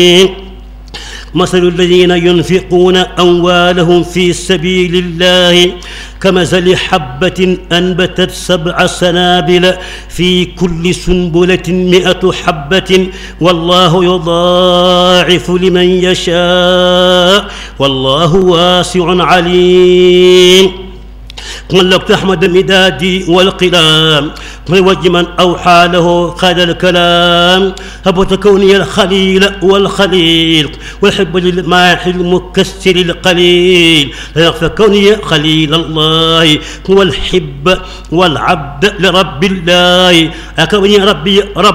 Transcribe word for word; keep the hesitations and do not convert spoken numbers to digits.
مثل الذين ينفقون أموالهم في سبيل الله كمثل حبة أنبتت سبع سنابل في كل سنبلة مئة حبة والله يضاعف لمن يشاء والله واسع عليم. ملكت أحمد المدادي والقلام من وجه من أوحى له قال الكلام هبت كوني الخليل والخليل والحب للماح المكسر القليل ليخفى كوني خليل الله والحب والعبد لرب الله أكوني ربي رب